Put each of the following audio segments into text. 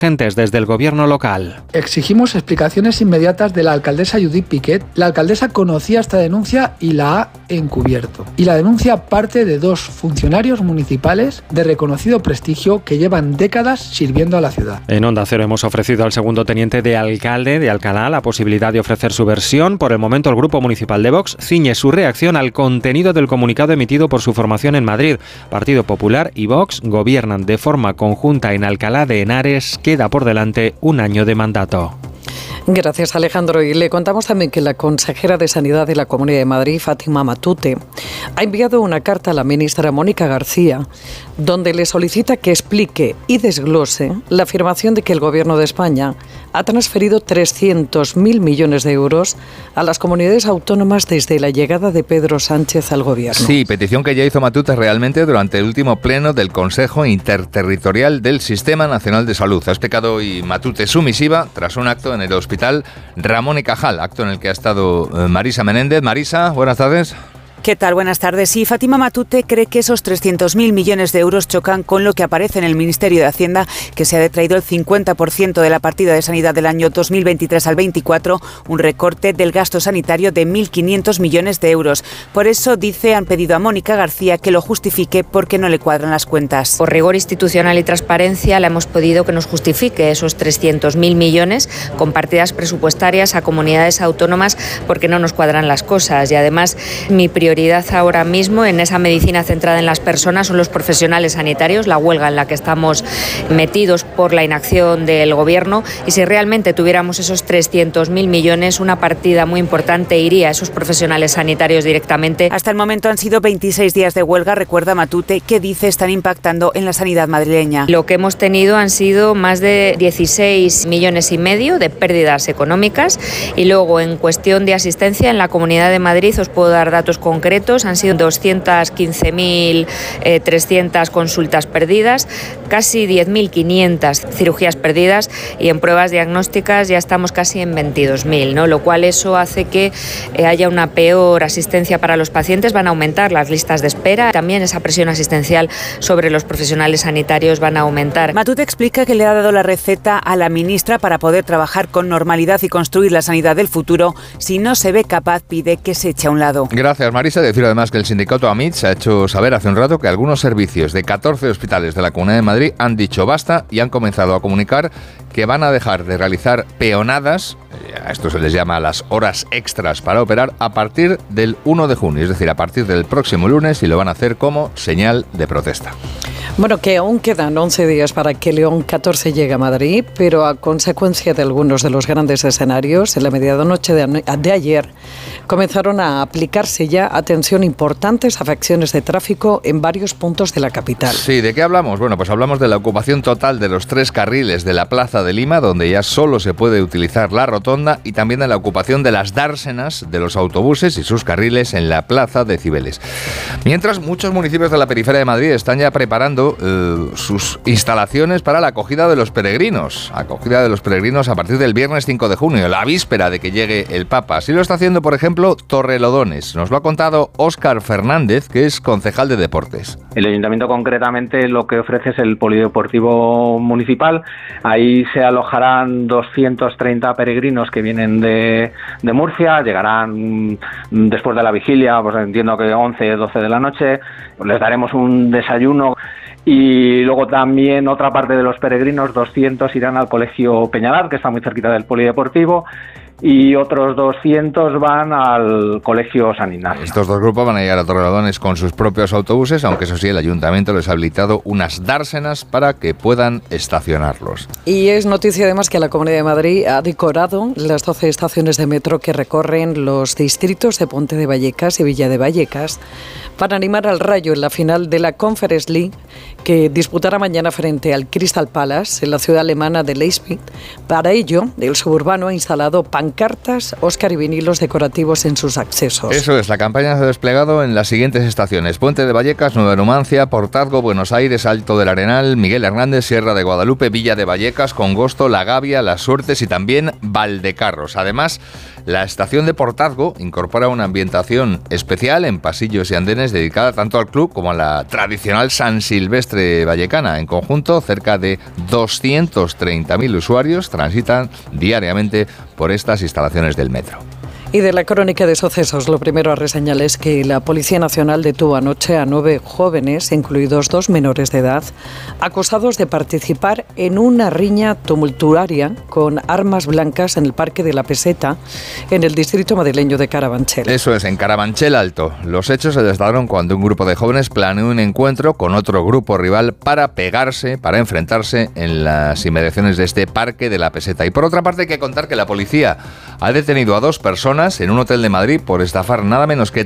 Gentes desde el gobierno local. Exigimos explicaciones inmediatas de la alcaldesa Judith Piquet. La alcaldesa conocía esta denuncia y la ha encubierto. Y la denuncia parte de 2 funcionarios municipales de reconocido prestigio que llevan décadas sirviendo a la ciudad. En Onda Cero hemos ofrecido al segundo teniente de alcalde de Alcalá la posibilidad de ofrecer su versión. Por el momento el Grupo Municipal de Vox ciñe su reacción al contenido del comunicado emitido por su formación en Madrid. Partido Popular y Vox gobiernan de forma conjunta en Alcalá de Henares. Queda por delante un año de mandato. Gracias, Alejandro. Y le contamos también que la consejera de Sanidad de la Comunidad de Madrid, Fátima Matute, ha enviado una carta a la ministra Mónica García donde le solicita que explique y desglose la afirmación de que el Gobierno de España ha transferido 300.000 millones de euros a las comunidades autónomas desde la llegada de Pedro Sánchez al Gobierno. Sí, petición que ya hizo Matute realmente durante el último pleno del Consejo Interterritorial del Sistema Nacional de Salud. Ha explicado hoy Matute su misiva tras un acto en el Hospital Ramón y Cajal, acto en el que ha estado Marisa Menéndez. Marisa, buenas tardes. ¿Qué tal? Buenas tardes. Sí, Fátima Matute cree que esos 300.000 millones de euros chocan con lo que aparece en el Ministerio de Hacienda, que se ha detraído el 50% de la partida de sanidad del año 2023 al 24, un recorte del gasto sanitario de 1.500 millones de euros. Por eso, dice, han pedido a Mónica García que lo justifique porque no le cuadran las cuentas. Por rigor institucional y transparencia le hemos pedido que nos justifique esos 300.000 millones con partidas presupuestarias a comunidades autónomas porque no nos cuadran las cosas. Y además, mi prioridad ahora mismo en esa medicina centrada en las personas son los profesionales sanitarios, la huelga en la que estamos metidos por la inacción del Gobierno, y si realmente tuviéramos esos 300.000 millones, una partida muy importante iría a esos profesionales sanitarios directamente. Hasta el momento han sido 26 días de huelga, recuerda Matute, que dice están impactando en la sanidad madrileña. Lo que hemos tenido han sido más de 16,5 millones de pérdidas económicas, y luego en cuestión de asistencia en la Comunidad de Madrid os puedo dar datos concretos. Han sido 215.300 consultas perdidas, casi 10.500 cirugías perdidas, y en pruebas diagnósticas ya estamos casi en 22.000, ¿no? Lo cual eso hace que haya una peor asistencia para los pacientes, van a aumentar las listas de espera, también esa presión asistencial sobre los profesionales sanitarios van a aumentar. Matute explica que le ha dado la receta a la ministra para poder trabajar con normalidad y construir la sanidad del futuro. Si no se ve capaz, pide que se eche a un lado. Gracias, Marisa. Decir además que el sindicato AMIT ha hecho saber hace un rato que algunos servicios de 14 hospitales de la Comunidad de Madrid han dicho basta y han comenzado a comunicar que van a dejar de realizar peonadas, a esto se les llama las horas extras para operar, a partir del 1 de junio, es decir, a partir del próximo lunes, y lo van a hacer como señal de protesta. Bueno, que aún quedan 11 días para que León 14 llegue a Madrid, pero a consecuencia de algunos de los grandes escenarios, en la medianoche de ayer comenzaron a aplicarse ya, atención, importantes afecciones de tráfico en varios puntos de la capital. Sí, ¿de qué hablamos? Bueno, pues hablamos de la ocupación total de los 3 carriles de la Plaza de Lima, donde ya solo se puede utilizar la rotonda, y también de la ocupación de las dársenas de los autobuses y sus carriles en la Plaza de Cibeles. Mientras, muchos municipios de la periferia de Madrid están ya preparando sus instalaciones para la acogida de los peregrinos. Acogida de los peregrinos a partir del viernes 5 de junio, la víspera de que llegue el Papa. Así lo está haciendo, por ejemplo, Torrelodones. Nos lo ha contado Óscar Fernández, que es concejal de deportes. El ayuntamiento concretamente lo que ofrece es el polideportivo municipal. Ahí se alojarán 230 peregrinos que vienen de Murcia. Llegarán después de la vigilia, pues entiendo que 11, 12 de la noche. Les daremos un desayuno. Y luego también otra parte de los peregrinos, 200, irán al Colegio Peñalar, que está muy cerquita del polideportivo, y otros 200 van al Colegio San Ignacio. Estos 2 grupos van a llegar a Torrelodones con sus propios autobuses, aunque eso sí, el ayuntamiento les ha habilitado unas dársenas para que puedan estacionarlos. Y es noticia además que la Comunidad de Madrid ha decorado las 12 estaciones de metro que recorren los distritos de Ponte de Vallecas y Villa de Vallecas para animar al Rayo en la final de la Conference League, que disputará mañana frente al Crystal Palace en la ciudad alemana de Leipzig. Para ello, el suburbano ha instalado pancartas, Óscar, y vinilos decorativos en sus accesos. Eso es, la campaña se ha desplegado en las siguientes estaciones: Puente de Vallecas, Nueva Numancia, Portazgo, Buenos Aires, Alto del Arenal, Miguel Hernández, Sierra de Guadalupe, Villa de Vallecas, Congosto, La Gavia, Las Suertes y también Valdecarros. Además, La estación de Portazgo incorpora una ambientación especial en pasillos y andenes dedicada tanto al club como a la tradicional San Silvestre vallecana. En conjunto, cerca de 230.000 usuarios transitan diariamente por estas instalaciones del metro. Y de la crónica de sucesos, lo primero a reseñar es que la Policía Nacional detuvo anoche a 9 jóvenes, incluidos 2 menores de edad, acusados de participar en una riña tumultuaria con armas blancas en el Parque de la Peseta, en el distrito madrileño de Carabanchel. Eso es, en Carabanchel Alto. Los hechos se desataron cuando un grupo de jóvenes planeó un encuentro con otro grupo rival para enfrentarse en las inmediaciones de este Parque de la Peseta. Y por otra parte hay que contar que la policía ha detenido a 2 personas en un hotel de Madrid por estafar nada menos que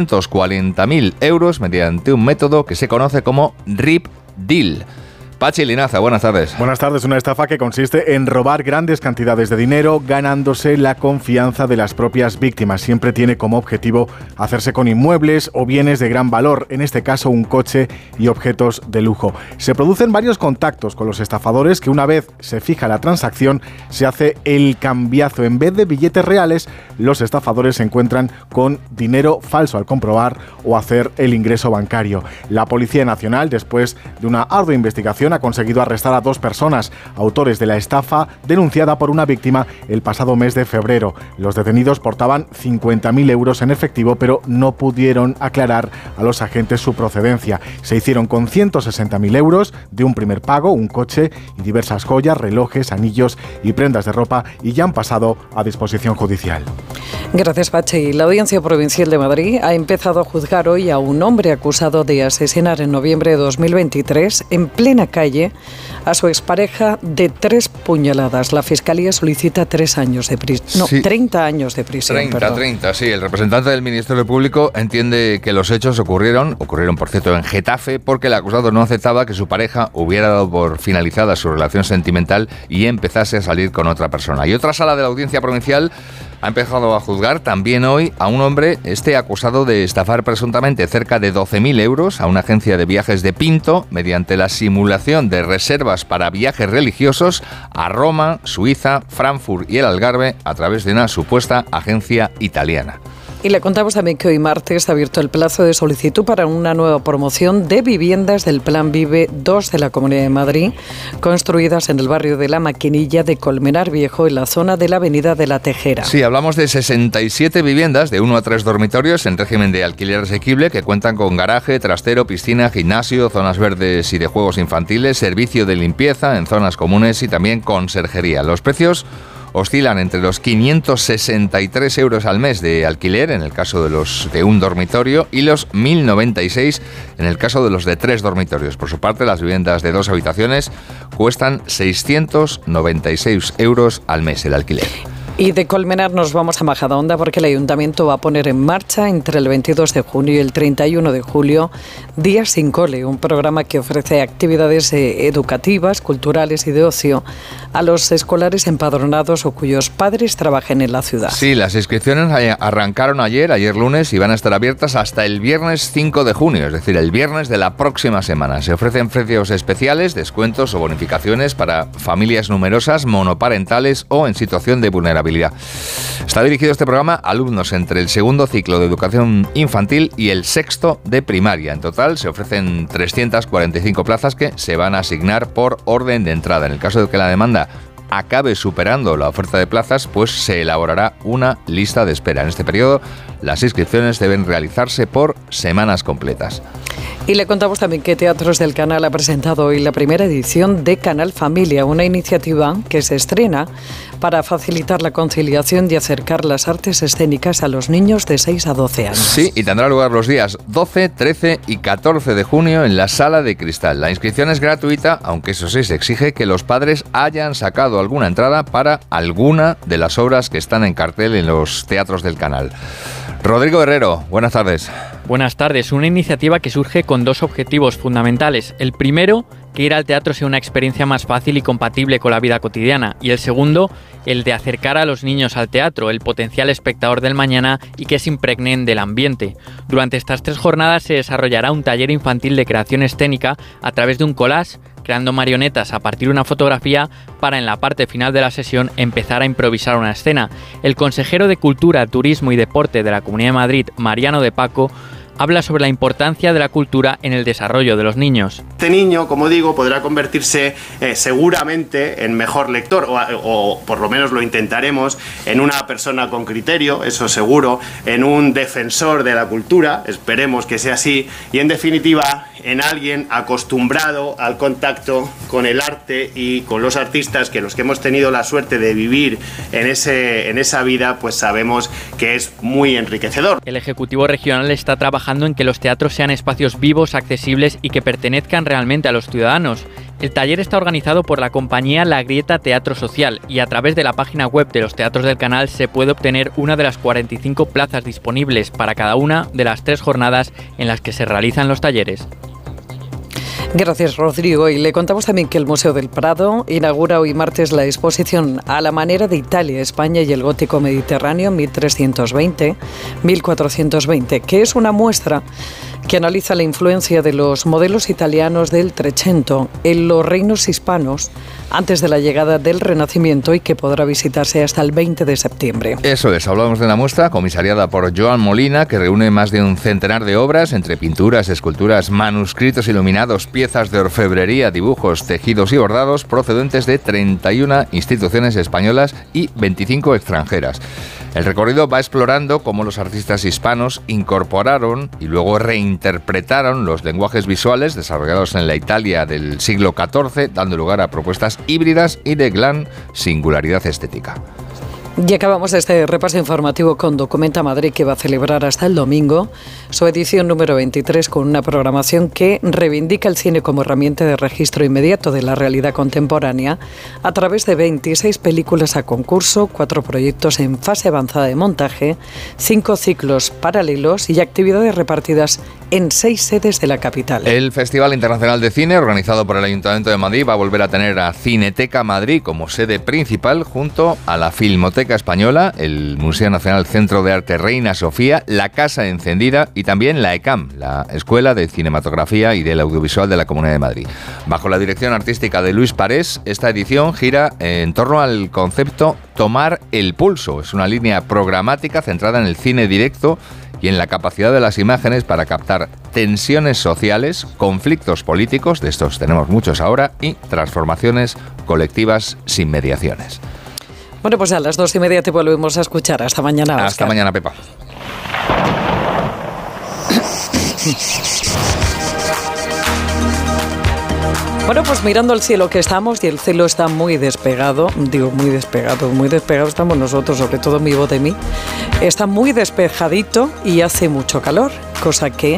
340.000 euros mediante un método que se conoce como RIP Deal. Pachi Linaza, buenas tardes. Buenas tardes. Una estafa que consiste en robar grandes cantidades de dinero ganándose la confianza de las propias víctimas. Siempre tiene como objetivo hacerse con inmuebles o bienes de gran valor, en este caso un coche y objetos de lujo. Se producen varios contactos con los estafadores que una vez se fija la transacción se hace el cambiazo. En vez de billetes reales, los estafadores se encuentran con dinero falso al comprobar o hacer el ingreso bancario. La Policía Nacional, después de una ardua investigación, ha conseguido arrestar a 2 personas, autores de la estafa denunciada por una víctima el pasado mes de febrero. Los detenidos portaban 50.000 euros en efectivo, pero no pudieron aclarar a los agentes su procedencia. Se hicieron con 160.000 euros de un primer pago, un coche y diversas joyas, relojes, anillos y prendas de ropa, y ya han pasado a disposición judicial. Gracias, Pachi. La Audiencia Provincial de Madrid ha empezado a juzgar hoy a un hombre acusado de asesinar en noviembre de 2023 en plena calle a su expareja de 3 puñaladas. La Fiscalía solicita 3 años de prisión. No, sí. 30 años de prisión. 30, sí. El representante del Ministerio Público entiende que los hechos ocurrieron por cierto en Getafe, porque el acusado no aceptaba que su pareja hubiera dado por finalizada su relación sentimental y empezase a salir con otra persona. Y otra sala de la Audiencia Provincial ha empezado a juzgar también hoy a un hombre acusado de estafar presuntamente cerca de 12.000 euros a una agencia de viajes de Pinto mediante la simulación de reservas para viajes religiosos a Roma, Suiza, Frankfurt y el Algarve a través de una supuesta agencia italiana. Y le contamos también que hoy martes ha abierto el plazo de solicitud para una nueva promoción de viviendas del Plan Vive 2 de la Comunidad de Madrid, construidas en el barrio de La Maquinilla de Colmenar Viejo, en la zona de la Avenida de la Tejera. Sí, hablamos de 67 viviendas de 1 a 3 dormitorios en régimen de alquiler asequible que cuentan con garaje, trastero, piscina, gimnasio, zonas verdes y de juegos infantiles, servicio de limpieza en zonas comunes y también conserjería. Los precios oscilan entre los 563 euros al mes de alquiler en el caso de los de un dormitorio y los 1.096 en el caso de los de 3 dormitorios. Por su parte, las viviendas de 2 habitaciones cuestan 696 euros al mes el alquiler. Y de Colmenar nos vamos a Majadahonda porque el Ayuntamiento va a poner en marcha entre el 22 de junio y el 31 de julio Días sin Cole, un programa que ofrece actividades educativas, culturales y de ocio a los escolares empadronados o cuyos padres trabajen en la ciudad. Sí, las inscripciones arrancaron ayer lunes, y van a estar abiertas hasta el viernes 5 de junio, es decir, el viernes de la próxima semana. Se ofrecen precios especiales, descuentos o bonificaciones para familias numerosas, monoparentales o en situación de vulnerabilidad. Está dirigido este programa a alumnos entre el segundo ciclo de educación infantil y el sexto de primaria. En total se ofrecen 345 plazas que se van a asignar por orden de entrada. En el caso de que la demanda acabe superando la oferta de plazas, pues se elaborará una lista de espera. En este periodo, las inscripciones deben realizarse por semanas completas. Y le contamos también que Teatros del Canal ha presentado hoy la primera edición de Canal Familia, una iniciativa que se estrena para facilitar la conciliación y acercar las artes escénicas a los niños de 6 a 12 años. Sí, y tendrá lugar los días 12, 13 y 14 de junio en la Sala de Cristal. La inscripción es gratuita, aunque eso sí, se exige que los padres hayan sacado alguna entrada para alguna de las obras que están en cartel en los Teatros del Canal. Rodrigo Herrero, buenas tardes. Buenas tardes. Una iniciativa que surge con 2 objetivos fundamentales. El primero, que ir al teatro sea una experiencia más fácil y compatible con la vida cotidiana. Y el segundo, el de acercar a los niños al teatro, el potencial espectador del mañana y que se impregnen del ambiente. Durante estas 3 jornadas se desarrollará un taller infantil de creación escénica a través de un collage creando marionetas a partir de una fotografía para en la parte final de la sesión empezar a improvisar una escena. El consejero de Cultura, Turismo y Deporte de la Comunidad de Madrid, Mariano de Paco, habla sobre la importancia de la cultura en el desarrollo de los niños. Este niño, como digo, podrá convertirse seguramente en mejor lector, o por lo menos lo intentaremos, en una persona con criterio, eso seguro, en un defensor de la cultura, esperemos que sea así, y en definitiva en alguien acostumbrado al contacto con el arte y con los artistas, que los que hemos tenido la suerte de vivir en esa vida, pues sabemos que es muy enriquecedor. El Ejecutivo Regional está trabajando en que los teatros sean espacios vivos, accesibles y que pertenezcan realmente a los ciudadanos. El taller está organizado por la compañía La Grieta Teatro Social y a través de la página web de los teatros del canal se puede obtener una de las 45 plazas disponibles para cada una de las 3 jornadas en las que se realizan los talleres. Gracias, Rodrigo. Y le contamos también que el Museo del Prado inaugura hoy martes la exposición A la manera de Italia, España y el gótico mediterráneo 1320-1420, que es una muestra que analiza la influencia de los modelos italianos del Trecento en los reinos hispanos antes de la llegada del Renacimiento y que podrá visitarse hasta el 20 de septiembre. Eso es, hablamos de la muestra comisariada por Joan Molina, que reúne más de un centenar de obras, entre pinturas, esculturas, manuscritos iluminados, piezas de orfebrería, dibujos, tejidos y bordados, procedentes de 31 instituciones españolas y 25 extranjeras. El recorrido va explorando cómo los artistas hispanos incorporaron y luego reinterpretaron los lenguajes visuales desarrollados en la Italia del siglo XIV, dando lugar a propuestas híbridas y de gran singularidad estética. Y acabamos este repaso informativo con Documenta Madrid, que va a celebrar hasta el domingo su edición número 23 con una programación que reivindica el cine como herramienta de registro inmediato de la realidad contemporánea a través de 26 películas a concurso, 4 proyectos en fase avanzada de montaje, 5 ciclos paralelos y actividades repartidas en 6 sedes de la capital. El Festival Internacional de Cine, organizado por el Ayuntamiento de Madrid, va a volver a tener a Cineteca Madrid como sede principal junto a la Filmoteca Española, el Museo Nacional Centro de Arte Reina Sofía, la Casa Encendida y también la ECAM, la Escuela de Cinematografía y del Audiovisual de la Comunidad de Madrid. Bajo la dirección artística de Luis Parés, esta edición gira en torno al concepto Tomar el Pulso. Es una línea programática centrada en el cine directo y en la capacidad de las imágenes para captar tensiones sociales, conflictos políticos, de estos tenemos muchos ahora, y transformaciones colectivas sin mediaciones. Bueno, pues a las 2:30 te volvemos a escuchar. Hasta mañana, Óscar. Hasta mañana, Pepa. Bueno, pues mirando al cielo que estamos, y el cielo está muy despegado, muy despegado estamos nosotros, sobre todo mi voz de mí, está muy despejadito y hace mucho calor, cosa que,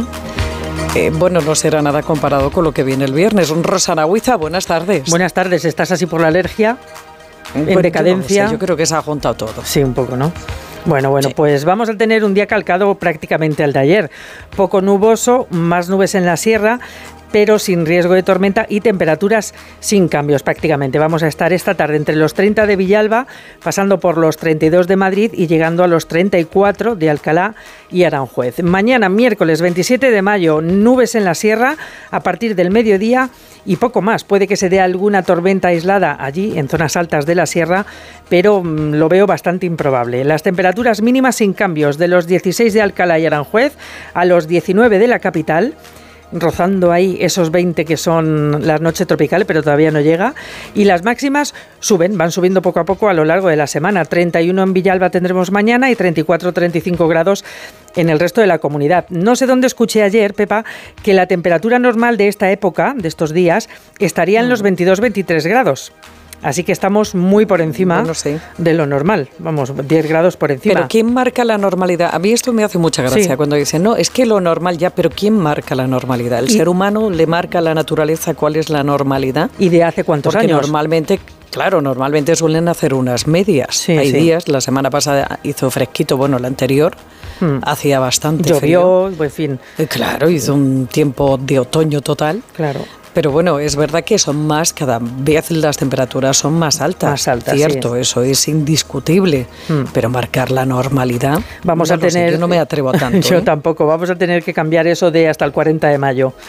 no será nada comparado con lo que viene el viernes. Rosana Huiza, buenas tardes. Buenas tardes, ¿estás así por la alergia? En decadencia. Yo creo que se ha juntado todo. Sí, un poco, ¿no? Bueno, sí. Pues vamos a tener un día calcado prácticamente al de ayer. Poco nuboso, más nubes en la sierra, pero sin riesgo de tormenta y temperaturas sin cambios prácticamente. Vamos a estar esta tarde entre los 30 de Villalba, pasando por los 32 de Madrid y llegando a los 34 de Alcalá y Aranjuez. Mañana, miércoles 27 de mayo, nubes en la sierra a partir del mediodía y poco más. Puede que se dé alguna tormenta aislada allí en zonas altas de la sierra, pero lo veo bastante improbable. Las temperaturas mínimas sin cambios, de los 16 de Alcalá y Aranjuez a los 19 de la capital, rozando ahí esos 20 que son la noche tropical, pero todavía no llega. Y las máximas van subiendo poco a poco a lo largo de la semana. 31 en Villalba tendremos mañana y 34-35 grados en el resto de la comunidad. No sé dónde escuché ayer, Pepa, que la temperatura normal de esta época, de estos días, estaría en los 22-23 grados. Así que estamos muy por encima de lo normal. Vamos, 10 grados por encima. ¿Pero quién marca la normalidad? A mí esto me hace mucha gracia cuando dicen, no, es que lo normal ya, pero ¿quién marca la normalidad? ¿El ser humano le marca a la naturaleza cuál es la normalidad? ¿Y de hace cuántos años? Normalmente suelen hacer unas medias. Hay días, la semana pasada hizo fresquito, la anterior hacía bastante frío. Llovió, en fin. Claro, hizo un tiempo de otoño total. Claro. Pero es verdad que son más, cada vez las temperaturas son más altas, cierto, eso es indiscutible, pero marcar la normalidad, vamos a tener, yo no me atrevo a tanto. Yo tampoco, vamos a tener que cambiar eso de hasta el 40 de mayo.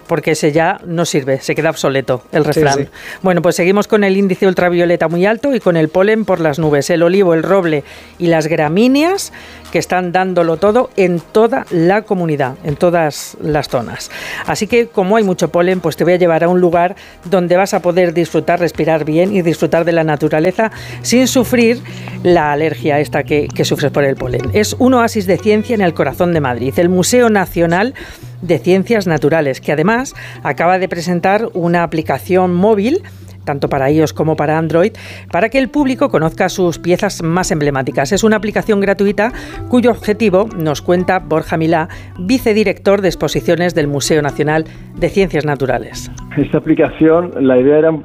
porque ese ya no sirve, se queda obsoleto el refrán. Sí. Bueno, pues seguimos con el índice ultravioleta muy alto y con el polen por las nubes. El olivo, el roble y las gramíneas que están dándolo todo en toda la comunidad, en todas las zonas. Así que como hay mucho polen, pues te voy a llevar a un lugar donde vas a poder disfrutar, respirar bien y disfrutar de la naturaleza sin sufrir la alergia esta que sufres por el polen. Es un oasis de ciencia en el corazón de Madrid, el Museo Nacional de Ciencias Naturales, que además acaba de presentar una aplicación móvil, tanto para iOS como para Android, para que el público conozca sus piezas más emblemáticas. Es una aplicación gratuita cuyo objetivo nos cuenta Borja Milá, vicedirector de exposiciones del Museo Nacional de Ciencias Naturales. Esta aplicación, la idea era,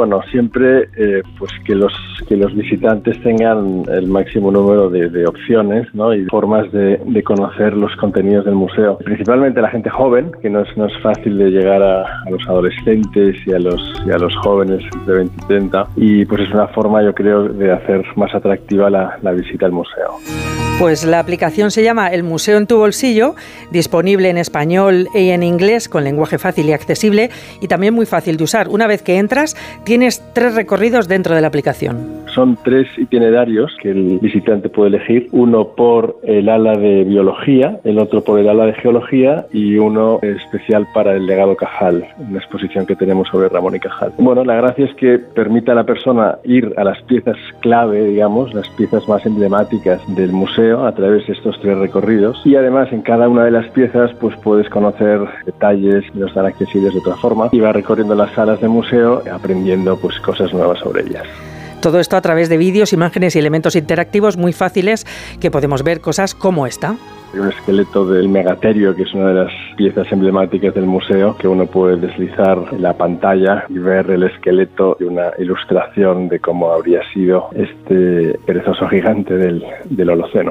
siempre pues que los visitantes tengan el máximo número de opciones, ¿no? Y formas de conocer los contenidos del museo. Principalmente la gente joven, que no es fácil de llegar a los adolescentes y a los jóvenes de 20 y 30, y pues es una forma, yo creo, de hacer más atractiva la visita al museo. Pues la aplicación se llama El Museo en tu Bolsillo, disponible en español y en inglés, con lenguaje fácil y accesible, y también muy fácil de usar. Una vez que entras, tienes 3 recorridos dentro de la aplicación. Son 3 itinerarios que el visitante puede elegir, uno por el ala de biología, el otro por el ala de geología y uno especial para el legado Cajal, una exposición que tenemos sobre Ramón y Cajal. Bueno, la gracia es que permite a la persona ir a las piezas clave, digamos, las piezas más emblemáticas del museo a través de estos 3 recorridos, y además en cada una de las piezas pues puedes conocer detalles que no están accesibles de otra forma, y vas recorriendo las salas del museo aprendiendo pues cosas nuevas sobre ellas. Todo esto a través de vídeos, imágenes y elementos interactivos muy fáciles, que podemos ver cosas como esta. Hay un esqueleto del Megaterio, que es una de las piezas emblemáticas del museo, que uno puede deslizar en la pantalla y ver el esqueleto y una ilustración de cómo habría sido este perezoso gigante del Holoceno.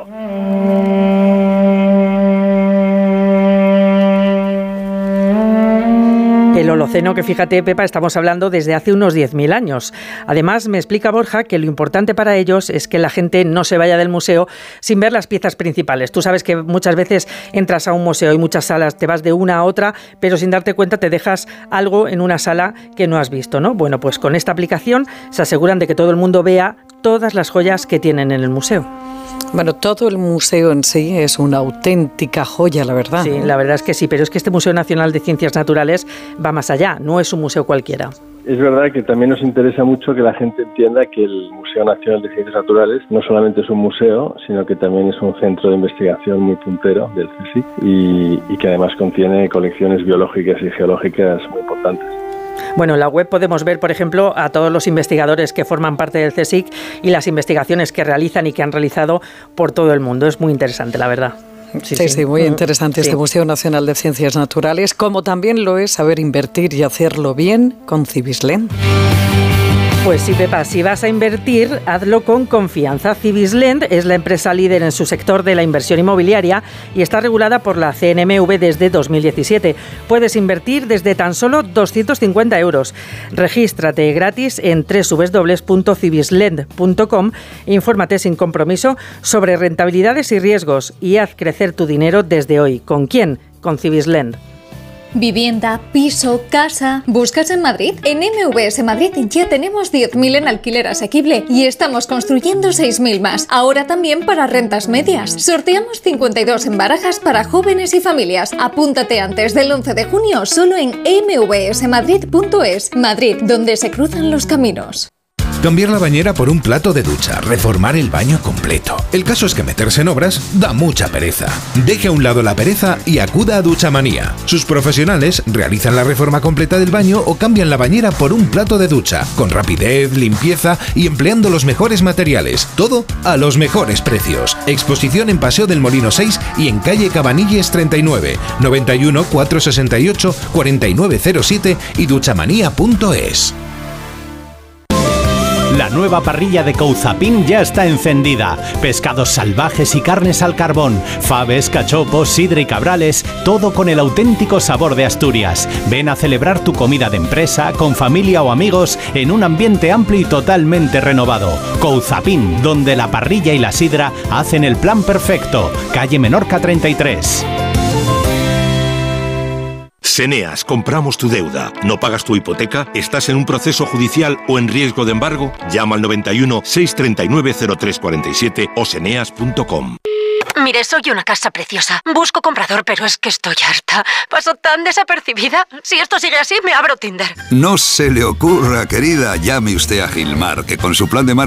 El Holoceno, que fíjate, Pepa, estamos hablando desde hace unos 10.000 años. Además, me explica Borja que lo importante para ellos es que la gente no se vaya del museo sin ver las piezas principales. Tú sabes que muchas veces entras a un museo y muchas salas, te vas de una a otra, pero sin darte cuenta te dejas algo en una sala que no has visto, ¿no? Bueno, pues con esta aplicación se aseguran de que todo el mundo vea todas las joyas que tienen en el museo. Bueno, todo el museo en sí es una auténtica joya, la verdad. Sí, la verdad es que sí, pero es que este Museo Nacional de Ciencias Naturales va más allá, no es un museo cualquiera. Es verdad que también nos interesa mucho que la gente entienda que el Museo Nacional de Ciencias Naturales no solamente es un museo, sino que también es un centro de investigación muy puntero del CSIC y que además contiene colecciones biológicas y geológicas muy importantes. Bueno, en la web podemos ver, por ejemplo, a todos los investigadores que forman parte del CSIC y las investigaciones que realizan y que han realizado por todo el mundo. Es muy interesante, la verdad. Sí, muy interesante este Museo Nacional de Ciencias Naturales, como también lo es saber invertir y hacerlo bien con Civislend. Pues sí, Pepa, si vas a invertir, hazlo con confianza. Civislend es la empresa líder en su sector de la inversión inmobiliaria y está regulada por la CNMV desde 2017. Puedes invertir desde tan solo 250 euros. Regístrate gratis en www.civislend.com e infórmate sin compromiso sobre rentabilidades y riesgos y haz crecer tu dinero desde hoy. ¿Con quién? Con Civislend. Vivienda, piso, casa. ¿Buscas en Madrid? En MVS Madrid ya tenemos 10.000 en alquiler asequible y estamos construyendo 6.000 más. Ahora también para rentas medias. Sorteamos 52 en barajas para jóvenes y familias. Apúntate antes del 11 de junio solo en mvsmadrid.es. Madrid, donde se cruzan los caminos. Cambiar la bañera por un plato de ducha, reformar el baño completo. El caso es que meterse en obras da mucha pereza. Deje a un lado la pereza y acuda a Duchamanía. Sus profesionales realizan la reforma completa del baño o cambian la bañera por un plato de ducha, con rapidez, limpieza y empleando los mejores materiales. Todo a los mejores precios. Exposición en Paseo del Molino 6 y en calle Cabanilles 39, 91 468 4907 y duchamanía.es. La nueva parrilla de Couzapin ya está encendida. Pescados salvajes y carnes al carbón, faves, cachopos, sidra y cabrales, todo con el auténtico sabor de Asturias. Ven a celebrar tu comida de empresa, con familia o amigos, en un ambiente amplio y totalmente renovado. Couzapin, donde la parrilla y la sidra hacen el plan perfecto. Calle Menorca 33. Seneas, compramos tu deuda. ¿No pagas tu hipoteca? ¿Estás en un proceso judicial o en riesgo de embargo? Llama al 91 639 0347 o seneas.com. Mire, soy una casa preciosa. Busco comprador, pero es que estoy harta. Paso tan desapercibida. Si esto sigue así, me abro Tinder. No se le ocurra, querida. Llame usted a Gilmar, que con su plan de marketing